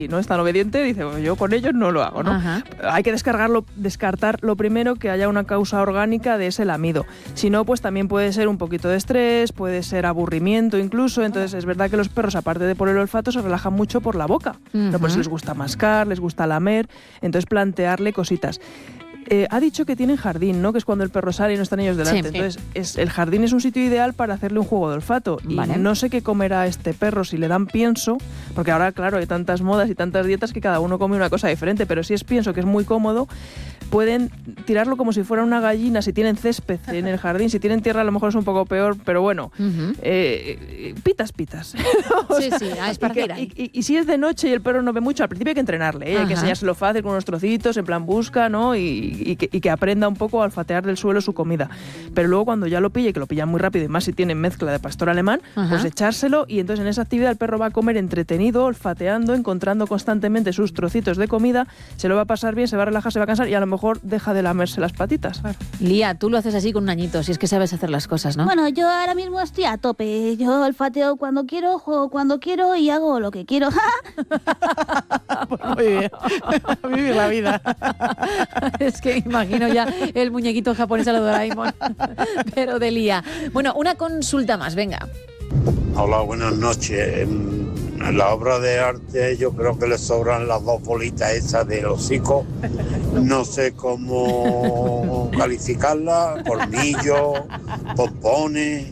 y no es tan obediente, dice, pues yo con ellos no lo hago, ¿no? Ajá. Hay que descartar lo primero, que haya una causa orgánica de ese lamido. Si no, pues también puede ser un poquito de estrés, puede ser aburrimiento incluso. Entonces es verdad que los perros, aparte de por el olfato, se relajan mucho por la boca. ¿No? Pues les gusta mascar, les gusta lamer, entonces plantearle cositas. Ha dicho que tienen jardín, ¿no? Que es cuando el perro sale y no están ellos delante. Sí. Entonces, el jardín es un sitio ideal para hacerle un juego de olfato. Y Vale. no sé qué comerá este perro si le dan pienso, porque ahora, claro, hay tantas modas y tantas dietas que cada uno come una cosa diferente, pero si es pienso, que es muy cómodo, pueden tirarlo como si fuera una gallina, si tienen césped en el jardín, si tienen tierra a lo mejor es un poco peor, pero bueno, pitas. Sí, a esparcir ahí. Y si es de noche y el perro no ve mucho, al principio hay que entrenarle, hay que enseñárselo fácil con unos trocitos, en plan busca, ¿no? Y que aprenda un poco a olfatear del suelo su comida. Pero luego cuando ya lo pille, que lo pillan muy rápido y más si tienen mezcla de pastor alemán, pues echárselo y entonces en esa actividad el perro va a comer entretenido, olfateando, encontrando constantemente sus trocitos de comida, se lo va a pasar bien, se va a relajar, se va a cansar y a lo mejor deja de lamerse las patitas. Claro. Lía, tú lo haces así con un añito, si es que sabes hacer las cosas, ¿no? Bueno, yo ahora mismo estoy a tope. Yo olfateo cuando quiero, juego cuando quiero y hago lo que quiero. Pues muy bien. Vivir la vida. Es que imagino ya el muñequito japonés a lo Doraemon, pero de Lía. Bueno, una consulta más, venga. Hola, buenas noches. En la obra de arte yo creo que le sobran las dos bolitas esas del hocico. No sé cómo calificarlas, colmillos, pompones,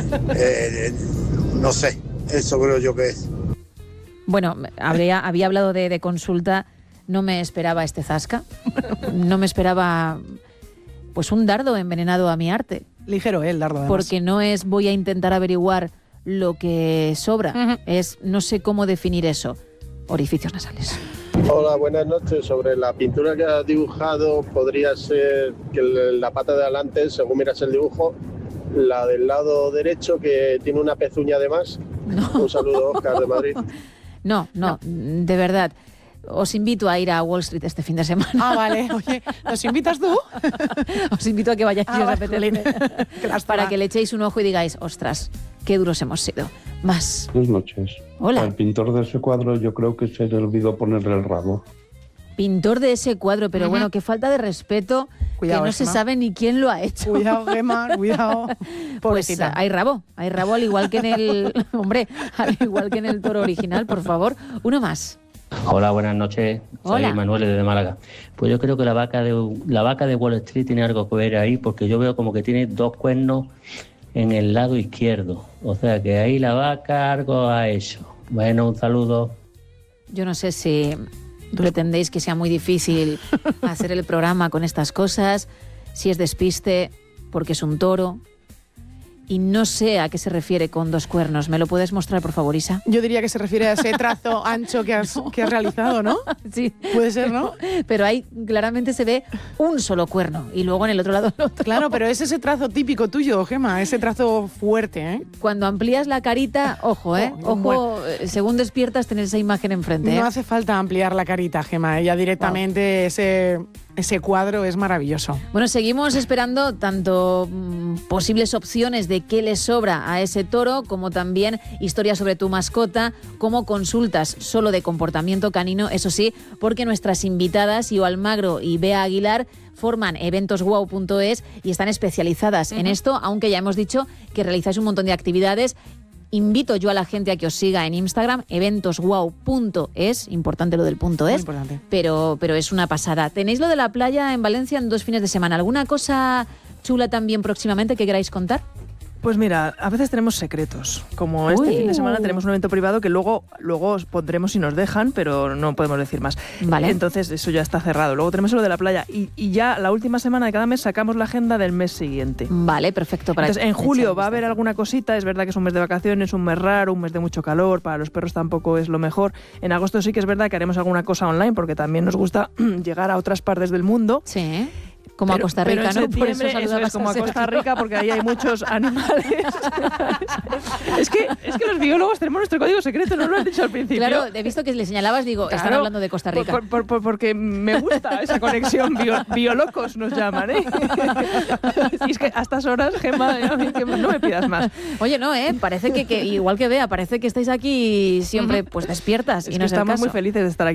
no sé, eso creo yo que es. Bueno, había hablado de consulta, no me esperaba este zasca, no me esperaba pues un dardo envenenado a mi arte. Ligero, el dardo. Además. Porque no es voy a intentar averiguar lo que sobra, es no sé cómo definir eso. Orificios nasales. Hola, buenas noches. Sobre la pintura que has dibujado, podría ser que la pata de adelante, según miras el dibujo, la del lado derecho que tiene una pezuña de más. No. Un saludo, Oscar, de Madrid. No, de verdad. Os invito a ir a Wall Street este fin de semana. Ah, vale. Oye, ¿nos invitas tú? Os invito a que vayáis si os apetece. Para que le echéis un ojo y digáis, ostras, qué duros hemos sido. Más. Buenas noches. Hola. Al pintor de ese cuadro yo creo que se le olvidó ponerle el rabo. Pintor de ese cuadro, pero bueno, qué falta de respeto, cuidado, que no Gemma. se sabe ni quién lo ha hecho. Cuidado, Gemma, cuidado. Pobrecita. Pues hay rabo al igual que en el hombre, al igual que en el toro original, por favor. Uno más. Hola, buenas noches. Hola. Soy Manuel desde Málaga. Pues yo creo que la vaca de Wall Street tiene algo que ver ahí, porque yo veo como que tiene dos cuernos en el lado izquierdo. O sea que ahí la vaca algo ha hecho. Bueno, un saludo. Yo no sé si pretendéis que sea muy difícil hacer el programa con estas cosas, si es despiste porque es un toro. Y no sé a qué se refiere con dos cuernos. ¿Me lo puedes mostrar, por favor, Isa? Yo diría que se refiere a ese trazo ancho que has realizado, ¿no? Sí. Puede ser, ¿no? Pero ahí claramente se ve un solo cuerno y luego en el otro lado el otro. Claro, pero es ese trazo típico tuyo, Gemma, ese trazo fuerte, ¿eh? Cuando amplías la carita, ojo, ¿eh? Ojo, Bueno. según despiertas tenés esa imagen enfrente, ¿eh? No hace falta ampliar la carita, Gemma, ya directamente ese cuadro es maravilloso. Bueno, seguimos esperando tanto posibles opciones de qué le sobra a ese toro, como también historias sobre tu mascota, como consultas solo de comportamiento canino, eso sí, porque nuestras invitadas, Io Almagro y Bea Aguilar, forman eventosguau.es y están especializadas en esto, aunque ya hemos dicho que realizáis un montón de actividades. Invito yo a la gente a que os siga en Instagram, eventosguau.es, importante lo del punto es, pero es una pasada. Tenéis lo de la playa en Valencia en 2 fines de semana. ¿Alguna cosa chula también próximamente que queráis contar? Pues mira, a veces tenemos secretos. Como este fin de semana tenemos un evento privado que luego os pondremos si nos dejan, pero no podemos decir más. Vale. Entonces eso ya está cerrado. Luego tenemos lo de la playa y ya la última semana de cada mes sacamos la agenda del mes siguiente. Vale, perfecto. Entonces en julio va a haber alguna cosita. Es verdad que es un mes de vacaciones, un mes raro, un mes de mucho calor. Para los perros tampoco es lo mejor. En agosto sí que es verdad que haremos alguna cosa online porque también nos gusta llegar a otras partes del mundo. Sí. Como a Costa Rica, pero en ¿no? Por eso septiembre, saludabas es como a ese Costa ratito. Rica, porque ahí hay muchos animales. es que los biólogos tenemos nuestro código secreto, no lo has dicho al principio. Claro, he visto que le señalabas, digo, están Claro, hablando de Costa Rica. Porque me gusta esa conexión. Biolocos nos llaman, ¿eh? Y es que a estas horas, Gemma, a mí que no me pidas más. Oye, no, parece que igual que Bea, parece que estáis aquí siempre pues despiertas Es y que no es el estamos caso. muy felices de estar aquí.